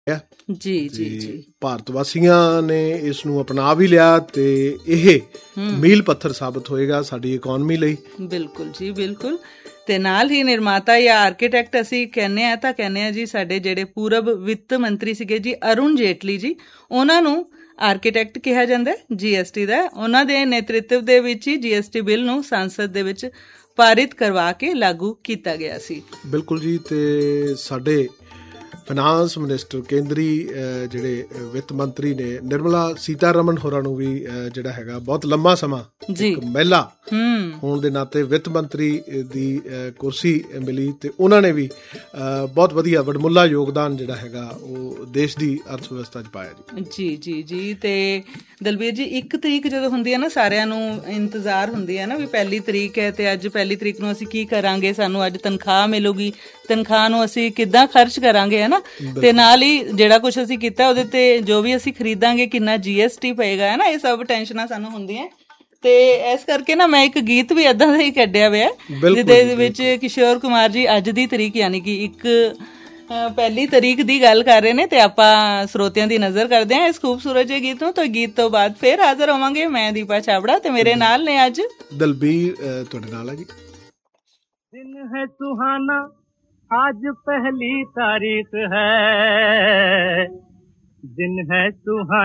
ਜੀ ਜੀ ਜੀ ਭਾਰਤ ਵਾਸੀਆਂ ਨੇ ਇਸ ਨੂੰ ਅਪਣਾ ਵੀ ਲਿਆ ਤੇ ਇਹ ਮੀਲ ਪੱਥਰ ਸਾਬਤ ਹੋਏਗਾ ਸਾਡੀ ਇਕੋਨਮੀ ਲਈ। ਬਿਲਕੁਲ ਜੀ ਬਿਲਕੁਲ। ਤੇ ਨਾਲ ਹੀ ਨਿਰਮਾਤਾ ਜਾਂ ਆਰਕੀਟੈਕਟ ਅਸੀਂ ਕਹਿੰਦੇ ਆ ਤਾਂ ਕਹਿੰਦੇ ਆ ਜੀ ਸਾਡੇ ਜਿਹੜੇ ਪੂਰਬ ਵਿੱਤ ਮੰਤਰੀ ਸੀਗੇ ਜੀ ਅਰੁਣ ਜੇਟਲੀ ਜੀ, ਉਹਨਾਂ ਨੂੰ ਆਰਕੀਟੈਕਟ ਕਿਹਾ ਜਾਂਦਾ GST ਦਾ। ਉਹਨਾਂ ਦੇ ਨੇਤਰਤਵ ਦੇ ਵਿੱਚ ਹੀ GST ਬਿੱਲ ਨੂੰ ਸੰਸਦ ਦੇ ਵਿੱਚ ਪਾਰਿਤ ਕਰਵਾ ਕੇ ਲਾਗੂ ਕੀਤਾ ਗਿਆ ਸੀ। ਬਿਲਕੁਲ ਜੀ। ਤੇ ਸਾਡੇ ਫਾਈਨਾਂਸ ਮਿਨਿਸਟਰ ਕੇਂਦਰੀ ਜਿਹੜੇ ਵਿੱਤ ਮੰਤਰੀ ਨੇ ਨਿਰਮਲਾ ਸੀਤਾਰਮਨ ਹੋਰਾਂ ਨੂੰ ਵੀ ਜਿਹੜਾ ਹੈਗਾ ਬਹੁਤ ਲੰਮਾ ਸਮਾਂ ਇੱਕ ਮਹਿਲਾ ਹੋਣ ਦੇ ਨਾਤੇ ਵਿੱਤ ਮੰਤਰੀ ਦੀ ਕੁਰਸੀ ਮਿਲੀ ਤੇ ਉਹਨਾਂ ਨੇ ਵੀ ਬਹੁਤ ਵਧੀਆ ਵਡਮੁੱਲਾ ਯੋਗਦਾਨ ਜਿਹੜਾ ਹੈਗਾ ਉਹ ਦੇਸ਼ ਦੀ ਅਰਥ ਵਿਵਸਥਾ 'ਚ ਪਾਇਆ ਜੀ। ਜੀ ਜੀ ਜੀ। ਤੇ ਦਲਬੀਰ ਜੀ 1 ਤਰੀਕ ਜਦੋਂ ਹੁੰਦੀ ਹੈ ਨਾ ਸਾਰਿਆਂ ਨੂੰ ਇੰਤਜ਼ਾਰ ਹੁੰਦੀ ਹੈ ਨਾ ਵੀ 1 ਤਰੀਕ ਹੈ ਤੇ ਅੱਜ 1 ਤਰੀਕ ਨੂੰ ਅਸੀਂ ਕੀ ਕਰਾਂਗੇ, ਸਾਨੂੰ ਅੱਜ ਤਨਖਾਹ ਮਿਲੂਗੀ, ਤਨਖਾਹ ਨੂੰ ਅਸੀਂ ਕਿੱਦਾਂ ਖਰਚ ਕਰਾਂਗੇ, ਹੈ ਨਾ। ਤੇ ਨਾਲ ਹੀ ਜਿਹੜਾ ਕੁਛ ਅਸੀਂ ਕੀਤਾ ਉਹਦੇ ਤੇ ਜੋ ਵੀ ਅਸੀਂ ਖਰੀਦਾਂਗੇ ਕਿੰਨਾ GST ਪਏਗਾ, ਹੈ ਨਾ। ਇਹ ਸਭ ਟੈਨਸ਼ਨਾਂ ਸਾਨੂੰ ਹੁੰਦੀਆਂ ਤੇ ਇਸ ਕਰਕੇ ਨਾ ਮੈਂ ਇੱਕ ਗੀਤ ਵੀ ਏਦਾਂ ਦਾ ਹੀ ਕੱਢਿਆ ਹੋਇਆ ਜਿਹਦੇ ਵਿੱਚ ਕਿਸ਼ੋਰ ਕੁਮਾਰ ਜੀ ਅੱਜ ਦੀ ਤਰੀਕ ਯਾਨੀ ਕਿ 1 ਤਰੀਕ ਦੀ ਗੱਲ ਕਰ ਰਹੇ ਨੇ ਤੇ ਆਪਾਂ ਸਰੋਤਿਆਂ ਦੀ ਨਜ਼ਰ ਕਰਦੇ ਹਾਂ ਇਸ ਖੂਬਸੂਰਤ ਜਿਹੇ ਗੀਤ ਨੂੰ। ਤਾਂ ਗੀਤ ਤੋਂ ਬਾਅਦ ਫਿਰ ਹਾਜ਼ਰ ਹੋਵਾਂਗੇ। ਮੈਂ ਦੀਪਾ ਛਾਬੜਾ ਤੇ ਮੇਰੇ ਨਾਲ ਨੇ ਅੱਜ ਦਲਬੀਰ ਤੁਹਾਡੇ ਨਾਲ ਹੈ ਜੀ। ਦਿਨ ਹੈ ਸੁਹਾਨਾ आज 1 तारीख है, दिन है सुहाना।